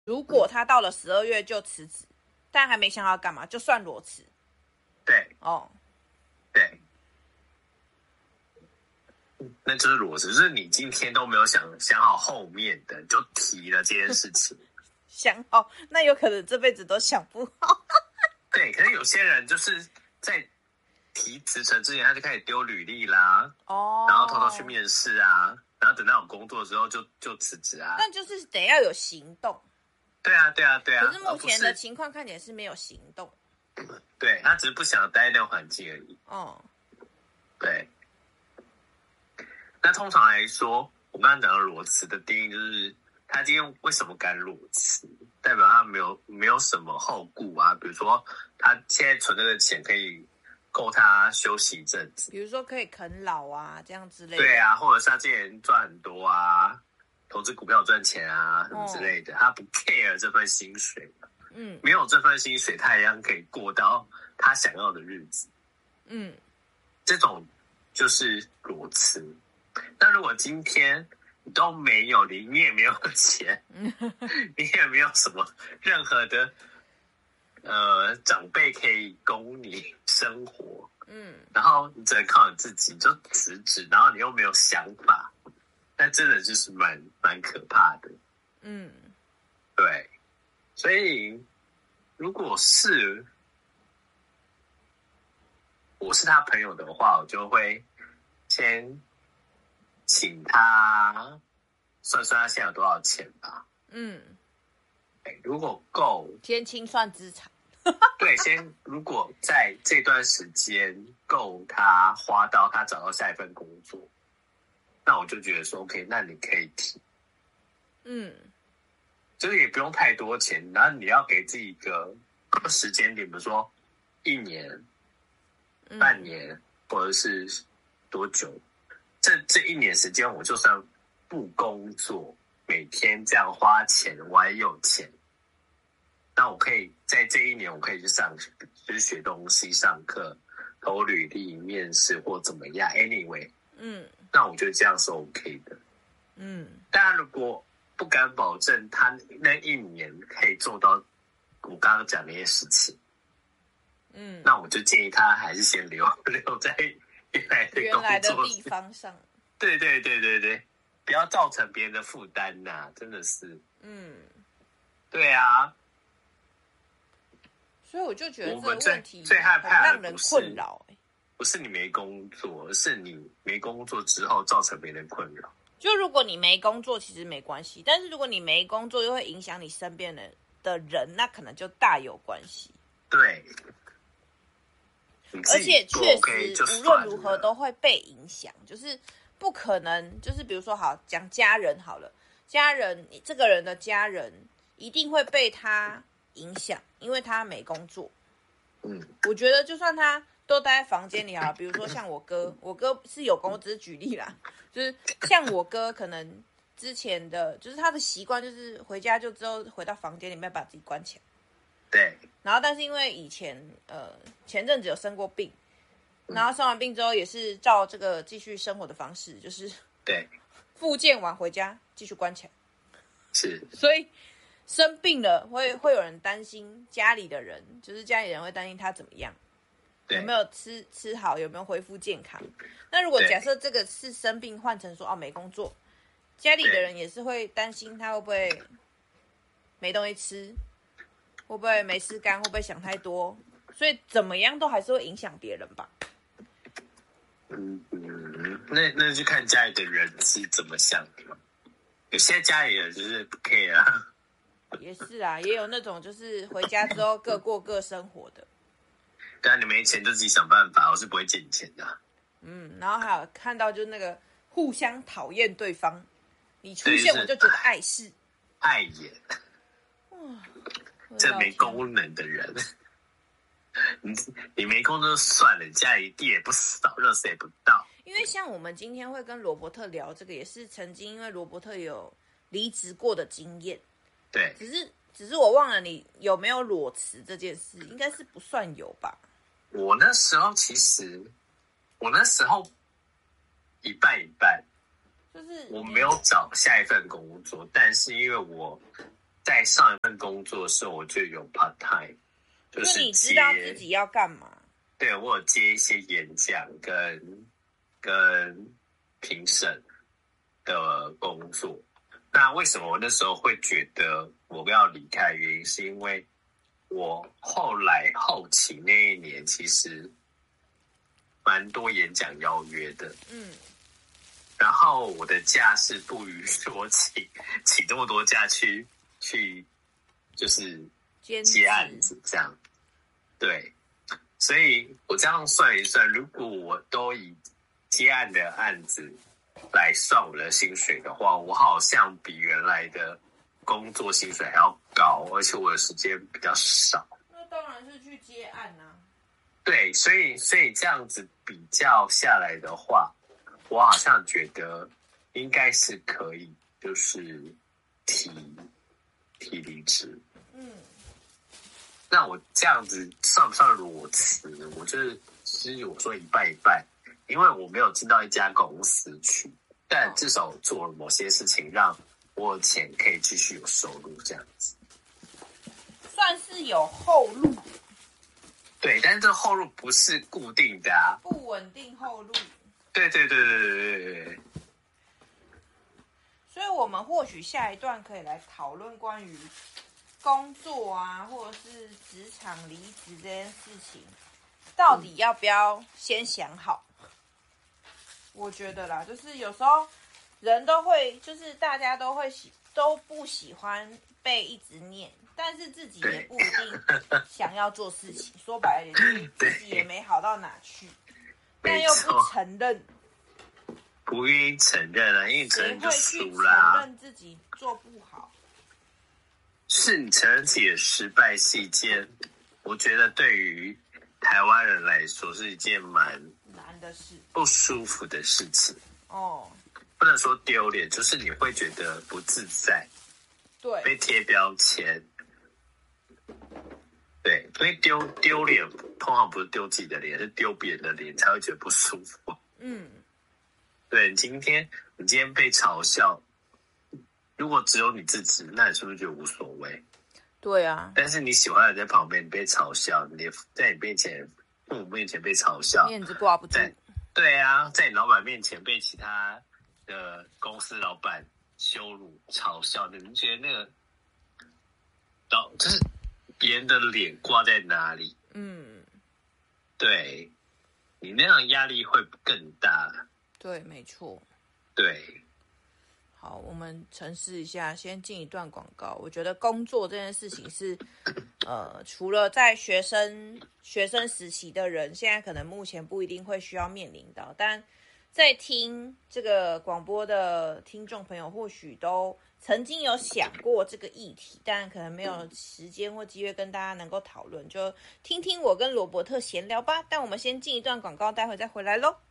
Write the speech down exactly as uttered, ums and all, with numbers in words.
如果他到了十二月就辞职，但还没想好干嘛，就算裸辞。 对， 哦， 对，那就是裸辞，就是你今天都没有想想好后面的，就提了这件事情。 想好，那有可能这辈子都想不好。 对，可是有些人就是在提辞呈之前，他就开始丢履历啦， 哦， 然后偷偷去面试啊，然后等到有工作之后就就辞职啊。 但就是得要有行动。 对啊，对啊，对啊。 可是目前的情况看起来是没有行动。 对，他只是不想待在那个环境而已。 哦， 对。那通常来说，我刚刚讲的裸辞的定义就是，他今天为什么敢裸辞，代表他没有没有什么后顾啊。比如说，他现在存这个钱可以够他休息一阵子， 比如说可以啃老啊，这样之类的。 对啊，或者是他之前赚很多啊，投资股票赚钱啊什么之类的，哦、他不 care 这份薪水。嗯，没有这份薪水，他一样可以过到他想要的日子。嗯，这种就是裸辞。那如果今天你都没有，你你也没有钱，你也没有什么任何的呃长辈可以供你生活，嗯，然后你只能靠你自己，就辞职，然后你又没有想法，那真的就是蛮蛮可怕的。嗯，对。所以，如果是我是他朋友的话，我就会先请他算算他现在有多少钱吧。嗯，如果够， 先清算资产。 对，先如果在这段时间够他花到他找到下一份工作，那我就觉得说 OK， 那你可以提。嗯。就是也不用太多钱，然后你要给自己一个时间点，比如说一年、半年，嗯、或者是多久？这这一年时间，我就算不工作，每天这样花钱，我还有钱，那我可以在这一年，我可以去上，就是学东西、上课、投履历、面试或怎么样。Anyway， 嗯，那我觉得这样是 OK 的。嗯，当然如果不敢保证他那一年可以做到我刚刚讲那些事情，嗯，那我就建议他还是先留留在原来的原来的地方上。 对对对对对，不要造成别人的负担呐，真的是。嗯，对啊。 所以我就觉得这个问题最害怕让人困扰、欸。 不是你没工作，而是你没工作之后造成别人困扰。 就如果你没工作，其实没关系；但是如果你没工作，又会影响你身边的的人，那可能就大有关系。 对， 而且确实无论如何都会被影响，就是不可能，就是比如说好讲家人好了，家人这个人的家人一定会被他影响，因为他没工作。嗯，我觉得就算他都待在房间里啊，比如说像我哥，我哥是有工作，只是举例啦，就是像我哥可能之前的，就是他的习惯就是回家就之后回到房间里面把自己关起来。 对。 然后，但是因为以前呃前阵子有生过病，然后生完病之后也是照这个继续生活的方式，就是对复健完回家继续关起来。 是。 所以生病了会会有人担心家里的人，就是家里人会担心他怎么样。有没有吃吃好，有没有恢复健康？那如果假设这个是生病换成说哦没工作，家里的人也是会担心他会不会没东西吃，会不会没吃干，会不会想太多？所以怎么样都还是会影响别人吧。 嗯嗯，那那就看家里的人是怎么想的。有些家里人就是不 care 啊。 也是啊，也有那种就是回家之后各过各生活的。 对啊，你没钱就自己想办法，我是不会借你钱的。 嗯，然后还有看到就是那个互相讨厌对方，你出现我就觉得碍事、 碍眼。哇，这没功能的人，你你没工作就算了，家里地也不扫，热水也不倒。 因为像我们今天会跟罗伯特聊这个，也是曾经因为罗伯特有离职过的经验。 对， 只是只是我忘了你有没有裸辞这件事，应该是不算有吧。 我那时候其实，我那时候一半一半， 就是我没有找下一份工作，但是因为我在上一份工作的时候，我就有 part time， 就是你知道自己要干嘛。 对，我有接一些演讲跟跟评审的工作。那为什么我那时候会觉得我要离开？原因是因为我后来后期那一年其实蛮多演讲邀约的，嗯，然后我的假是不允许我请请这么多假去去就是接案子这样，对，所以我这样算一算，如果我都以接案的案子来算我的薪水的话，我好像比原来的工作薪水还要高，而且我的时间比较少。 那当然是去接案啊。 对，所以所以这样子比较下来的话，我好像觉得应该是可以，就是提提离职。嗯，那我这样子算不算裸辞？我就是其实我说一半一半，因为我没有进到一家公司去，但至少我做了某些事情，让我有钱可以继续有收入，这样子算是有后路。 对，但是这后路不是固定的啊， 不稳定后路。 对对对对对对对。 所以我们或许下一段可以来讨论关于工作啊，或者是职场离职这件事情，到底要不要先想好？嗯、我觉得啦，就是有时候人都会，就是大家都会喜都不喜欢被一直念，但是自己也不一定想要做事情。说白了，就是自己也没好到哪去，但又不承认。 不愿意承认啊，因为承认就输啦。承认自己做不好， 是你承认自己的失败是一件，我觉得对于台湾人来说是一件蛮难的事， 不舒服的事情。 哦， 不能说丢脸，就是你会觉得不自在， 对， 被贴标签，对，所以丢丢脸通常不是丢自己的脸，是丢别人的脸才会觉得不舒服。嗯。对，你今天你今天被嘲笑，如果只有你自己，那你是不是觉得无所谓？ 对啊。 但是你喜欢的人在旁边，你被嘲笑，你在你面前父母面前被嘲笑， 面子挂不住。 对啊，在你老板面前被其他的公司老板羞辱、嘲笑，你们觉得那个，老就是别人的脸挂在哪里？嗯，对，你那样压力会更大。 对，没错。 对， 好，我们沉思一下，先进一段广告。我觉得工作这件事情是，呃，除了在学生学生时期的人，现在可能目前不一定会需要面临到，但在听这个广播的听众朋友，或许都曾经有想过这个议题，但可能没有时间或机会跟大家能够讨论，就听听我跟罗伯特闲聊吧。但我们先进一段广告，待会再回来咯。